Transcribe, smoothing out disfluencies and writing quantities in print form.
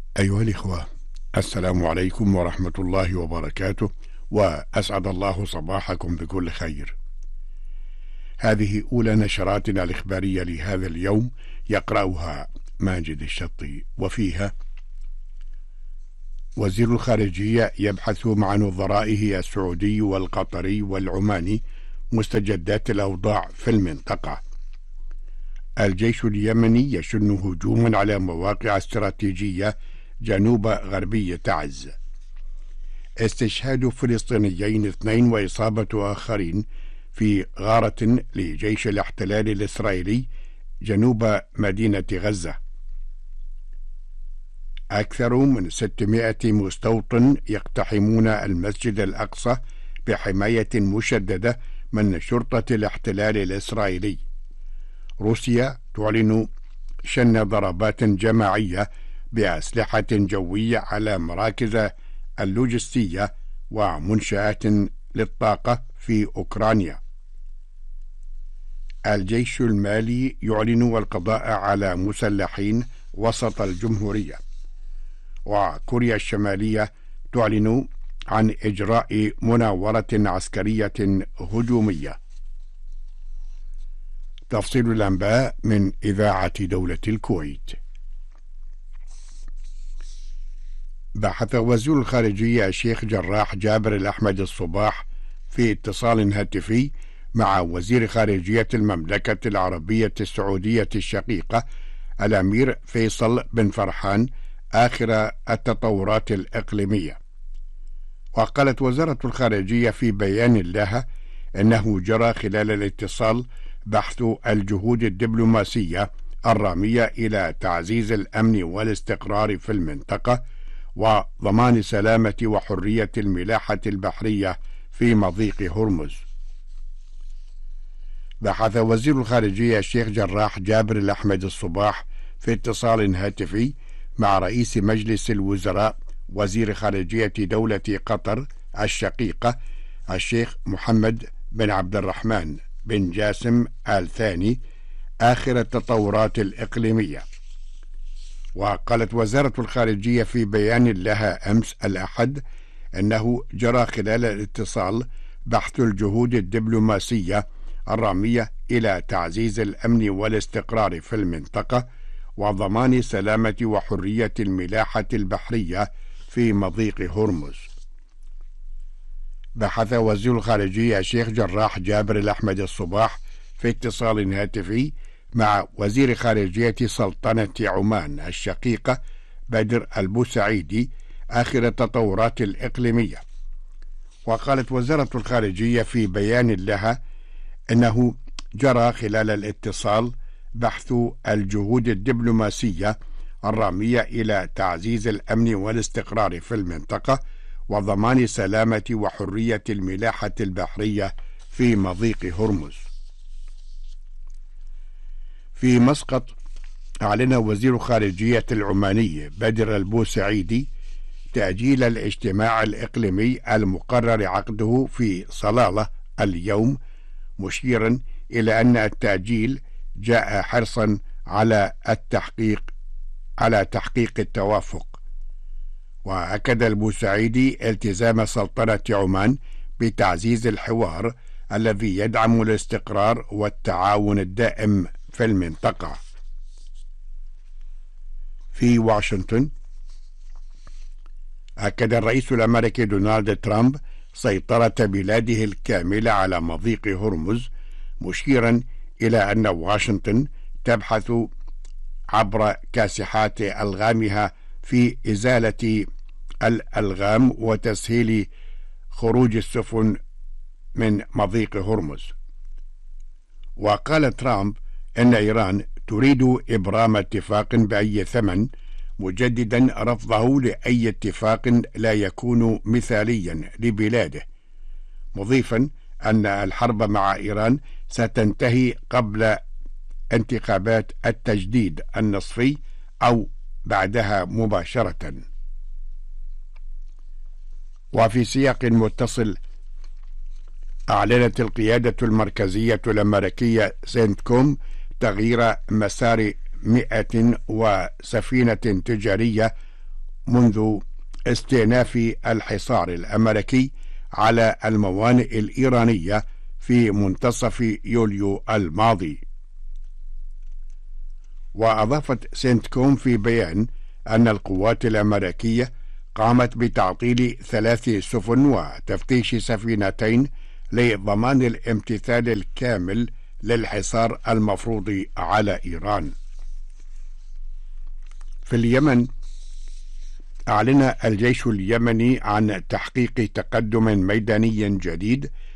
أيها الإخوة، السلام عليكم ورحمة الله وبركاته، وأسعد الله صباحكم بكل خير. هذه أولى نشراتنا الإخبارية لهذا اليوم، يقرأها ماجد الشطي، وفيها: وزير الخارجية يبحث مع نظرائه السعودي والقطري والعماني مستجدات الأوضاع في المنطقة. الجيش اليمني يشن هجوما على مواقع استراتيجية جنوب غربي تعز. استشهاد فلسطينيين 2 وإصابة آخرين في غارة لجيش الاحتلال الإسرائيلي جنوب مدينة غزة. أكثر من 600 مستوطن يقتحمون المسجد الأقصى بحماية مشددة من شرطة الاحتلال الإسرائيلي. روسيا تعلن شن ضربات جماعية بأسلحة جوية على مراكز اللوجستية ومنشآت للطاقة في أوكرانيا. الجيش المالي يعلن القضاء على مسلحين وسط الجمهورية. وكوريا الشمالية تعلن عن إجراء مناورة عسكرية هجومية. تفصيل الأنباء من إذاعة دولة الكويت. بحث وزير الخارجية الشيخ جراح جابر الأحمد الصباح في اتصال هاتفي مع وزير خارجية المملكة العربية السعودية الشقيقة الأمير فيصل بن فرحان آخر التطورات الإقليمية. وقالت وزارة الخارجية في بيان لها أنه جرى خلال الاتصال بحث الجهود الدبلوماسية الرامية إلى تعزيز الأمن والاستقرار في المنطقة وضمان سلامة وحرية الملاحة البحرية في مضيق هرمز. بحث وزير الخارجية الشيخ جراح جابر الأحمد الصباح في اتصال هاتفي مع رئيس مجلس الوزراء وزير خارجية دولة قطر الشقيقة الشيخ محمد بن عبد الرحمن بن جاسم آل ثاني آخر التطورات الإقليمية. وقالت وزارة الخارجية في بيان لها أمس الأحد أنه جرى خلال الاتصال بحث الجهود الدبلوماسية الرامية إلى تعزيز الأمن والاستقرار في المنطقة وضمان سلامة وحرية الملاحة البحرية في مضيق هرمز. بحث وزير الخارجية الشيخ جراح جابر الأحمد الصباح في اتصال هاتفي مع وزير خارجية سلطنة عمان الشقيقة بدر البوسعيدي آخر التطورات الإقليمية. وقالت وزارة الخارجية في بيان لها أنه جرى خلال الاتصال بحث الجهود الدبلوماسية الرامية إلى تعزيز الأمن والاستقرار في المنطقة وضمان سلامة وحرية الملاحة البحرية في مضيق هرمز. في مسقط أعلن وزير خارجية العماني بدر البوسعيدي تأجيل الاجتماع الإقليمي المقرر عقده في صلالة اليوم، مشيرا إلى أن التأجيل جاء حرصا على تحقيق التوافق. وأكد البوسعيدي التزام سلطنة عمان بتعزيز الحوار الذي يدعم الاستقرار والتعاون الدائم في المنطقة. في واشنطن أكد الرئيس الأمريكي دونالد ترامب سيطرة بلاده الكاملة على مضيق هرمز، مشيرا إلى أن واشنطن تبحث عبر كاسحات ألغامها في إزالة الألغام وتسهيل خروج السفن من مضيق هرمز. وقال ترامب أن إيران تريد إبرام اتفاق بأي ثمن، مجددا رفضه لأي اتفاق لا يكون مثاليا لبلاده، مضيفا أن الحرب مع إيران ستنتهي قبل انتخابات التجديد النصفي أو بعدها مباشرة. وفي سياق متصل، أعلنت القيادة المركزية الأمريكية سنتكوم تغيير مسار 100 وسفينة تجارية منذ استئناف الحصار الأمريكي على الموانئ الإيرانية في منتصف يوليو الماضي. وأضافت سنتكوم في بيان أن القوات الأمريكية قامت بتعطيل 3 سفن وتفتيش سفينتين لضمان الامتثال الكامل للحصار المفروض على إيران. في اليمن، أعلن الجيش اليمني عن تحقيق تقدم ميداني جديد